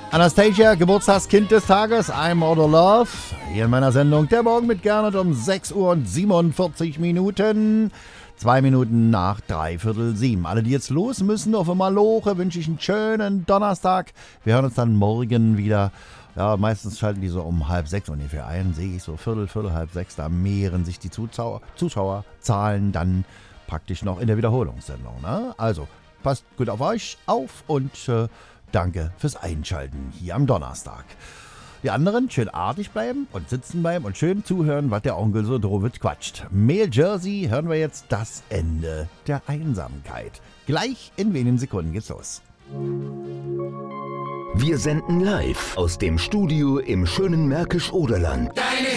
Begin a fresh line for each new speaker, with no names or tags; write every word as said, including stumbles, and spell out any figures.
Anastasia, Geburtstagskind des Tages, I'm Out of Love. Hier in meiner Sendung Der Morgen mit Gernot um sechs Uhr und siebenundvierzig Minuten. Zwei Minuten nach dreiviertel sieben. Alle, die jetzt los müssen auf Maloche, wünsche ich einen schönen Donnerstag. Wir hören uns dann morgen wieder. Ja, meistens schalten die so um halb sechs ungefähr ein. Sehe ich so Viertel, Viertel, halb sechs. Da mehren sich die Zuschauer, Zuschauerzahlen dann praktisch noch in der Wiederholungssendung. Ne? Also, passt gut auf euch auf und äh, danke fürs Einschalten hier am Donnerstag. Die anderen schön artig bleiben und sitzen bleiben und schön zuhören, was der Onkel so drüber quatscht. Mail Jersey hören wir jetzt das Ende der Einsamkeit. Gleich in wenigen Sekunden geht's los.
Wir senden live aus dem Studio im schönen Märkisch-Oderland.
Deine